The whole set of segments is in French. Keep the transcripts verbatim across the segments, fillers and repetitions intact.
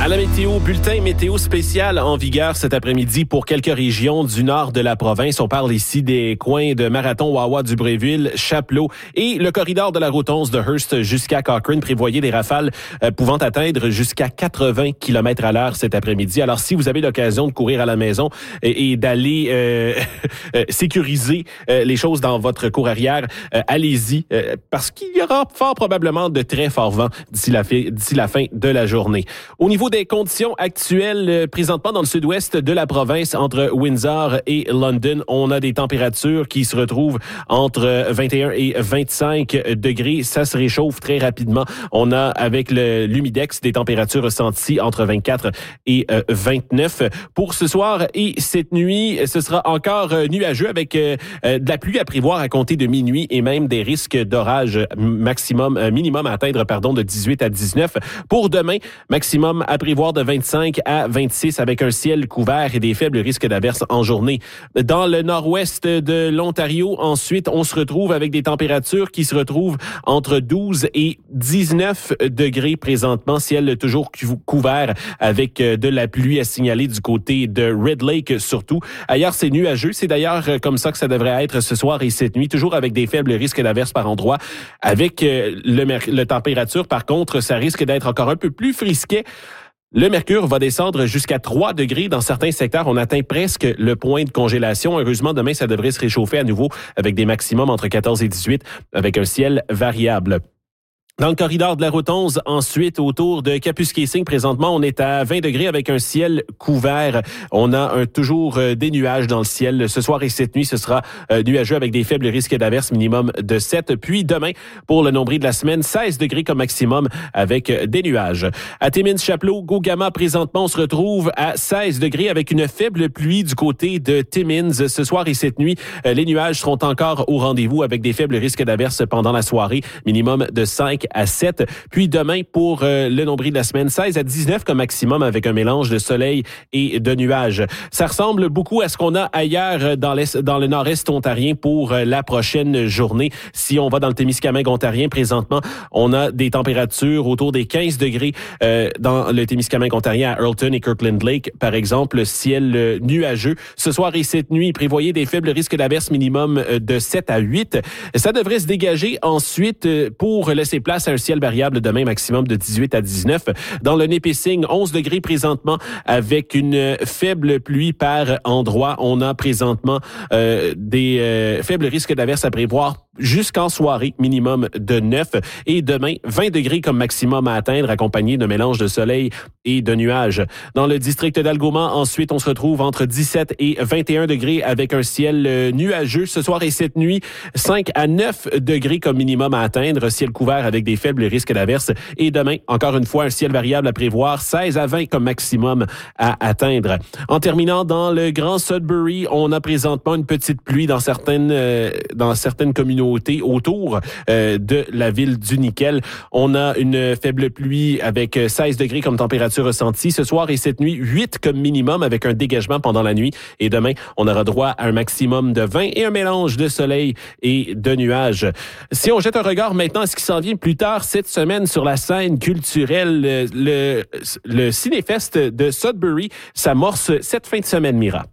À la météo, bulletin météo spécial en vigueur cet après-midi pour quelques régions du nord de la province. On parle ici des coins de Marathon, Wawa, Dubreuilville, Chapleau et le corridor de la route onze de Hearst jusqu'à Cochrane. Prévoyez des rafales euh, pouvant atteindre jusqu'à quatre-vingts kilomètres à l'heure cet après-midi. Alors, si vous avez l'occasion de courir à la maison et, et d'aller euh, sécuriser euh, les choses dans votre cour arrière, euh, allez-y euh, parce qu'il y aura fort probablement de très forts vents d'ici la, fi- d'ici la fin de la journée. Au niveau des conditions actuelles euh, présentement dans le sud-ouest de la province, entre Windsor et London, on a des températures qui se retrouvent entre vingt et un et vingt-cinq degrés. Ça se réchauffe très rapidement. On a avec le l'humidex des températures ressenties entre vingt-quatre et euh, vingt-neuf. Pour ce soir et cette nuit, ce sera encore euh, nuageux avec euh, de la pluie à prévoir à compter de minuit et même des risques d'orage maximum, euh, minimum à atteindre pardon de dix-huit à dix-neuf. Pour demain, maximum à prévoir de vingt-cinq à vingt-six avec un ciel couvert et des faibles risques d'averses en journée. Dans le nord-ouest de l'Ontario, ensuite, on se retrouve avec des températures qui se retrouvent entre douze et dix-neuf degrés présentement. Ciel toujours couvert avec de la pluie à signaler du côté de Red Lake surtout. Ailleurs, c'est nuageux. C'est d'ailleurs comme ça que ça devrait être ce soir et cette nuit, toujours avec des faibles risques d'averses par endroit. Avec le, mer- le température, par contre, ça risque d'être encore un peu plus frisquet. Le mercure va descendre jusqu'à trois degrés. Dans certains secteurs, on atteint presque le point de congélation. Heureusement, demain, ça devrait se réchauffer à nouveau avec des maximums entre quatorze et dix-huit avec un ciel variable. Dans le corridor de la route onze, ensuite, autour de Kapuskasing, présentement, on est à vingt degrés avec un ciel couvert. On a un, toujours euh, des nuages dans le ciel. Ce soir et cette nuit, ce sera euh, nuageux avec des faibles risques d'averses, minimum de sept. Puis demain, pour le nombril de la semaine, seize degrés comme maximum avec euh, des nuages. À Timmins, Chapleau, Gogama, présentement, on se retrouve à seize degrés avec une faible pluie du côté de Timmins. Ce soir et cette nuit, euh, les nuages seront encore au rendez-vous avec des faibles risques d'averses pendant la soirée, minimum de cinq à sept. Puis demain, pour euh, le nombril de la semaine, seize à dix-neuf comme maximum avec un mélange de soleil et de nuages. Ça ressemble beaucoup à ce qu'on a ailleurs dans, l'est, dans le nord-est ontarien pour euh, la prochaine journée. Si on va dans le Témiscamingue ontarien, présentement, on a des températures autour des quinze degrés euh, dans le Témiscamingue ontarien à Earlton et Kirkland Lake, par exemple, ciel euh, nuageux. Ce soir et cette nuit, prévoyez des faibles risques d'averses minimum euh, de sept à huit. Ça devrait se dégager ensuite euh, pour laisser place à un ciel variable demain, maximum de dix-huit à dix-neuf. Dans le Nipissing, onze degrés présentement avec une faible pluie par endroit. On a présentement euh, des euh, faibles risques d'averses à prévoir jusqu'en soirée, minimum de neuf. Et demain, vingt degrés comme maximum à atteindre, accompagné d'un mélange de soleil et de nuages. Dans le district d'Algoma, ensuite, on se retrouve entre dix-sept et vingt et un degrés avec un ciel euh, nuageux. Ce soir et cette nuit, cinq à neuf degrés comme minimum à atteindre, ciel couvert avec des faibles risques d'averses. Et demain, encore une fois, un ciel variable à prévoir, seize à vingt comme maximum à atteindre. En terminant, dans le Grand Sudbury, on a présentement une petite pluie dans certaines, euh, dans certaines communautés autour euh, de la ville du Nickel. On a une faible pluie avec seize degrés comme température ressentie. Ce soir et cette nuit, huit comme minimum avec un dégagement pendant la nuit. Et demain, on aura droit à un maximum de vingt et un mélange de soleil et de nuages. Si on jette un regard maintenant à ce qui s'en vient plus tard cette semaine sur la scène culturelle, le, le, le Cinéfest de Sudbury s'amorce cette fin de semaine, Mira.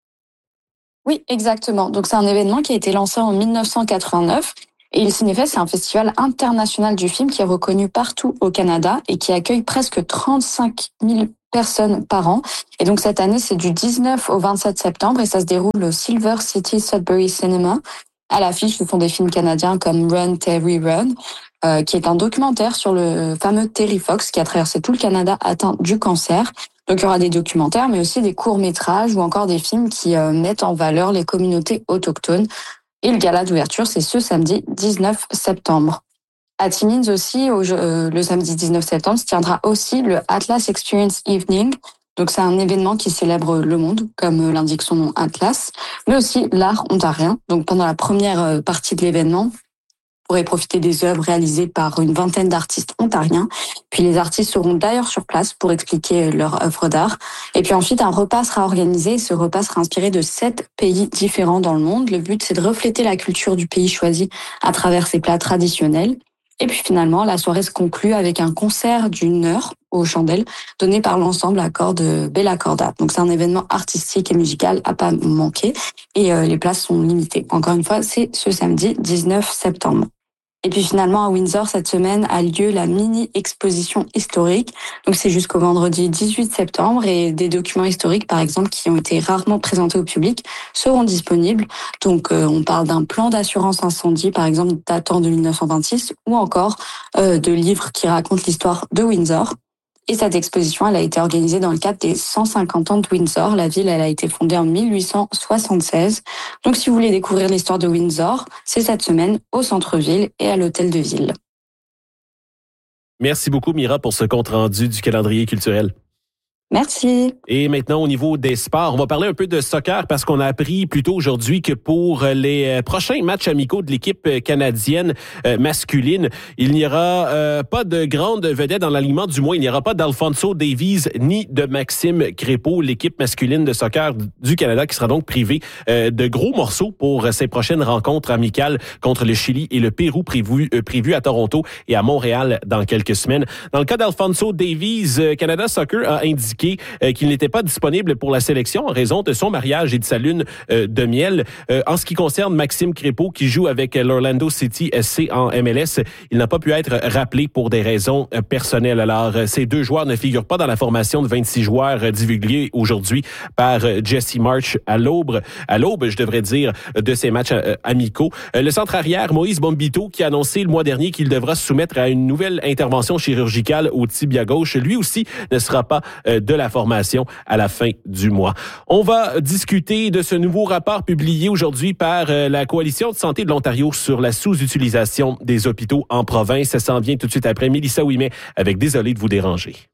Oui, exactement. Donc, c'est un événement qui a été lancé en dix-neuf cent quatre-vingt-neuf. Et le Cinéfest, c'est un festival international du film qui est reconnu partout au Canada et qui accueille presque trente-cinq mille personnes par an. Et donc, cette année, c'est du dix-neuf au vingt-sept septembre et ça se déroule au Silver City Sudbury Cinema. À l'affiche, ce sont des films canadiens comme Run, Terry, Run, euh, qui est un documentaire sur le fameux Terry Fox qui a traversé tout le Canada atteint du cancer. Donc, il y aura des documentaires, mais aussi des courts-métrages ou encore des films qui euh, mettent en valeur les communautés autochtones. Et le gala d'ouverture, c'est ce samedi dix-neuf septembre. À Timmins aussi, au, euh, le samedi dix-neuf septembre, se tiendra aussi le Atlas Experience Evening. Donc, c'est un événement qui célèbre le monde, comme l'indique son nom Atlas, mais aussi l'art ontarien. Donc, pendant la première partie de l'événement, vous pourrez profiter des œuvres réalisées par une vingtaine d'artistes ontariens. Puis les artistes seront d'ailleurs sur place pour expliquer leurs œuvres d'art. Et puis ensuite, un repas sera organisé. Ce repas sera inspiré de sept pays différents dans le monde. Le but, c'est de refléter la culture du pays choisi à travers ses plats traditionnels. Et puis finalement, la soirée se conclut avec un concert d'une heure aux chandelles donné par l'ensemble à cordes Bella Corda. Donc c'est un événement artistique et musical à pas manquer et euh, les places sont limitées. Encore une fois, c'est ce samedi dix-neuf septembre. Et puis finalement, à Windsor, cette semaine a lieu la mini-exposition historique. Donc c'est jusqu'au vendredi dix-huit septembre et des documents historiques, par exemple, qui ont été rarement présentés au public, seront disponibles. Donc euh, on parle d'un plan d'assurance incendie, par exemple, datant de mille neuf cent vingt-six, ou encore euh, de livres qui racontent l'histoire de Windsor. Et cette exposition, elle a été organisée dans le cadre des cent cinquante ans de Windsor. La ville, elle a été fondée en mille huit cent soixante-seize. Donc, si vous voulez découvrir l'histoire de Windsor, c'est cette semaine au centre-ville et à l'hôtel de ville. Merci beaucoup, Mira, pour ce compte-rendu du calendrier culturel. Merci. Et maintenant, au niveau des sports, on va parler un peu de soccer parce qu'on a appris plus tôt aujourd'hui que pour les prochains matchs amicaux de l'équipe canadienne euh, masculine, il n'y aura euh, pas de grande vedette dans l'alignement, du moins il n'y aura pas d'Alphonso Davies ni de Maxime Crépeau, l'équipe masculine de soccer du Canada qui sera donc privée euh, de gros morceaux pour ses prochaines rencontres amicales contre le Chili et le Pérou prévues euh, prévu à Toronto et à Montréal dans quelques semaines. Dans le cas d'Alphonso Davies, euh, Canada Soccer a indiqué qu'il n'était pas disponible pour la sélection en raison de son mariage et de sa lune de miel. En ce qui concerne Maxime Crépeau, qui joue avec l'Orlando City S C en M L S, il n'a pas pu être rappelé pour des raisons personnelles. Alors, ces deux joueurs ne figurent pas dans la formation de vingt-six joueurs divulguée aujourd'hui par Jesse March à l'aube, à l'aube, je devrais dire, de ces matchs amicaux. Le centre arrière, Moïse Bombito, qui a annoncé le mois dernier qu'il devra se soumettre à une nouvelle intervention chirurgicale au tibia gauche, lui aussi ne sera pas de la formation à la fin du mois. On va discuter de ce nouveau rapport publié aujourd'hui par la Coalition de santé de l'Ontario sur la sous-utilisation des hôpitaux en province. Ça s'en vient tout de suite après Mélissa Ouimet avec Désolé de vous déranger.